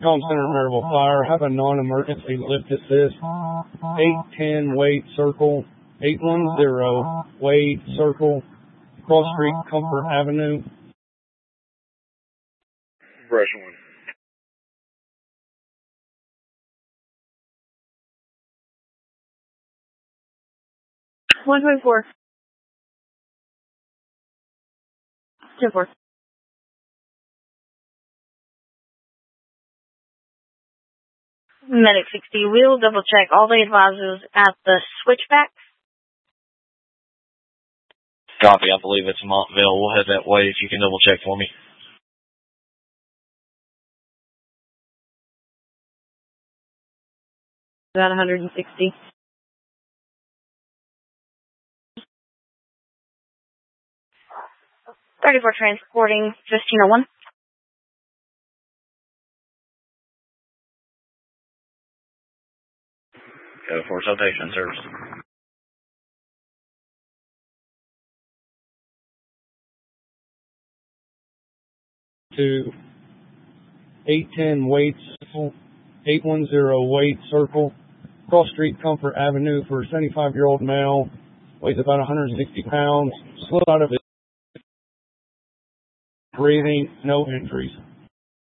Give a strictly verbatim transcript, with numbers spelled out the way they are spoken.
Calm Center Maryville Fire, have a non-emergency lift assist. eight ten Wade Circle, eight one zero Wade Circle, Cross Street, Comfort Avenue. Brush one. one twenty-four. ten four. Medic sixty, we'll double check all the advisors at the switchback. Copy, I believe it's Montville. We'll head that way if you can double check for me. About one hundred sixty. thirty-four transporting fifteen oh one. Go for citation service. To eight ten Wade Circle, eight one zero Wade Circle, Cross Street, Comfort Avenue for a seventy-five-year-old male, weighs about one hundred sixty pounds, slid out of his breathing, no injuries.